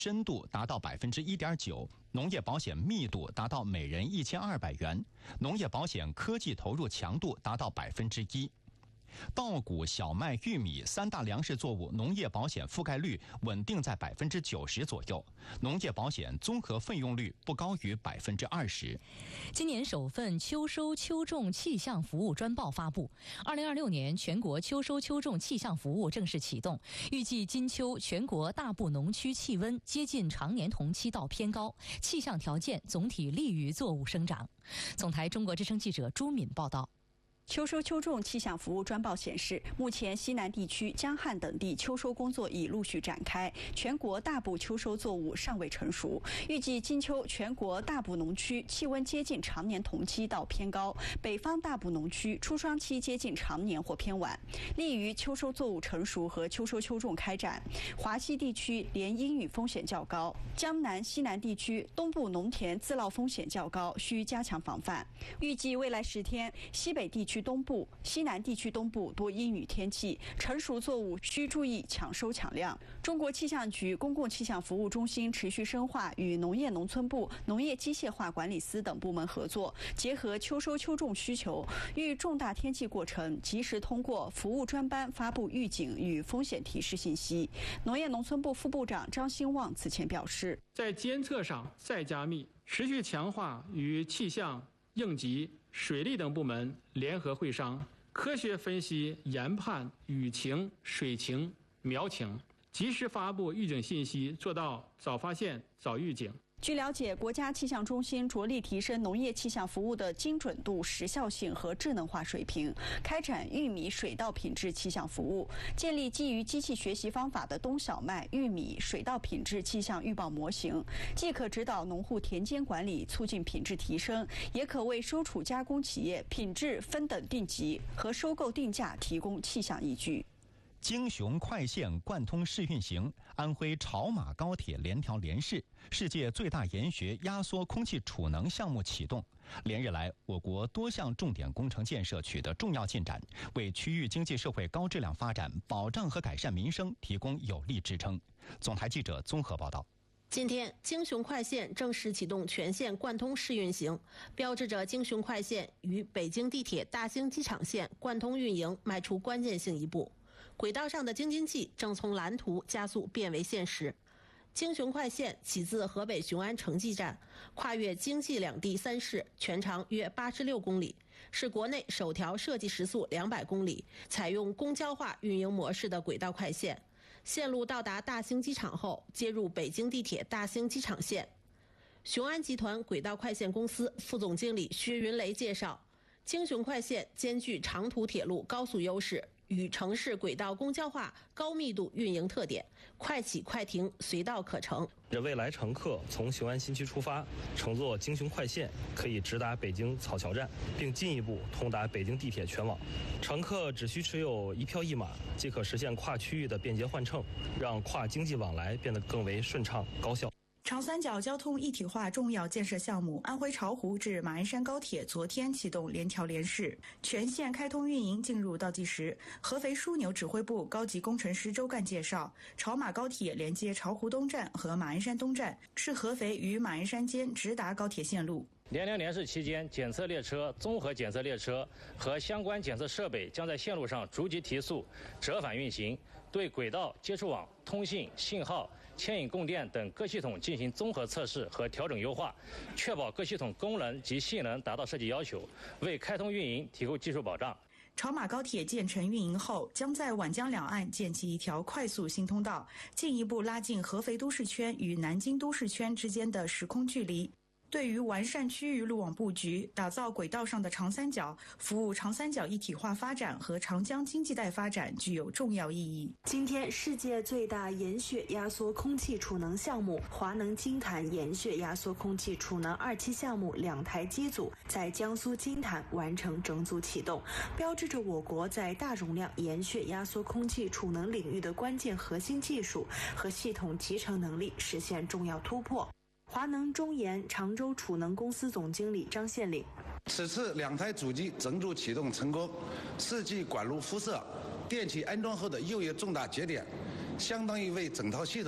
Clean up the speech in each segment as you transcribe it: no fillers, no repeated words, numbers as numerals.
深度达到1.9%，农业保险密度达到每人1200元，农业保险科技投入强度达到1%。稻谷、小麦、玉米三大粮食作物农业保险覆盖率稳定在90%左右，农业保险综合费用率不高于20%。 今年首份秋收秋种气象服务专报发布，2026年全国秋收秋种气象服务正式启动，预计今秋全国大部农区气温接近常年同期到偏高，气象条件总体利于作物生长。总台中国之声记者朱敏报道。 秋收秋种气象服务专报显示，目前西南地区、江汉等地秋收工作已陆续展开，全国大部秋收作物尚未成熟。预计今秋全国大部农区气温接近常年同期到偏高，北方大部农区初霜期接近常年或偏晚，利于秋收作物成熟和秋收秋种开展。华西地区连阴雨风险较高，江南、西南地区东部农田自涝风险较高，需加强防范。预计未来10天，西北地区东部、西南地区东部多阴雨天气，成熟作物需注意抢收抢量。中国气象局公共气象服务中心持续深化与农业农村部、农业机械化管理司等部门合作，结合秋收秋种需求，遇重大天气过程及时通过服务专班发布预警与风险提示信息。农业农村部副部长张兴旺此前表示， 在监测上再加密，持续强化与气象、应急、水利等部门联合会商，科学分析研判雨情、水情、苗情，及时发布预警信息，做到早发现、早预警。 据了解，国家气象中心着力提升农业气象服务的精准度、时效性和智能化水平，开展玉米水稻品质气象服务，建立基于机器学习方法的冬小麦、玉米水稻品质气象预报模型，既可指导农户田间管理，促进品质提升，也可为收储加工企业品质分等定级和收购定价提供气象依据。 京雄快线贯通试运行，安徽潮马高铁联调联试，世界最大研学压缩空气储能项目启动。连日来，我国多项重点工程建设取得重要进展，为区域经济社会高质量发展、保障和改善民生提供有力支撑。总台记者综合报道。 今天，京雄快线正式启动全线贯通试运行，标志着京雄快线与北京地铁大兴机场线贯通运营迈出关键性一步。轨道上的京津冀正从蓝图加速变为现实。京雄快线起自河北雄安城际站，跨越京冀两地3市，全长约86公里，是国内首条设计时速200公里、采用公交化运营模式的轨道快线。线路到达大兴机场后，接入北京地铁大兴机场线。雄安集团轨道快线公司副总经理薛云雷介绍，京雄快线兼具长途铁路高速优势与城市轨道公交化高密度运营特点，快起快停，随到可成。 未来乘客从雄安新区出发，乘坐京雄快线可以直达北京草桥站，并进一步通达北京地铁全网。乘客只需持有一票一码，即可实现跨区域的便捷换乘，让跨经济往来变得更为顺畅高效。 长三角交通一体化重要建设项目安徽巢湖至马鞍山高铁昨天启动联调联试，全线开通运营进入倒计时。合肥枢纽指挥部高级工程师周干介绍，潮马高铁连接巢湖东站和马鞍山东站，是合肥与马鞍山间直达高铁线路。 联调联试期间，检测列车、综合检测列车和相关检测设备将在线路上逐级提速、折返运行，对轨道、接触网、通信、信号、牵引供电等各系统进行综合测试和调整优化，确保各系统功能及性能达到设计要求，为开通运营提供技术保障。 潮马高铁建成运营后，将在皖江两岸建起一条快速新通道，进一步拉近合肥都市圈与南京都市圈之间的时空距离。对于完善区域路网布局，打造轨道上的长三角，服务长三角一体化发展和长江经济带发展具有重要意义。 今天，世界最大盐穴压缩空气储能项目华能金坛盐穴压缩空气储能2期项目2台机组在江苏金坛完成整组启动，标志着我国在大容量盐穴压缩空气储能领域的关键核心技术和系统集成能力实现重要突破。华能中盐常州储能公司总经理张宪岭， 此次2台主机整组启动成功，4G管路敷设，电气安装后的又一重大节点，相当于为整套系统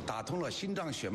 打通了心脏血脉。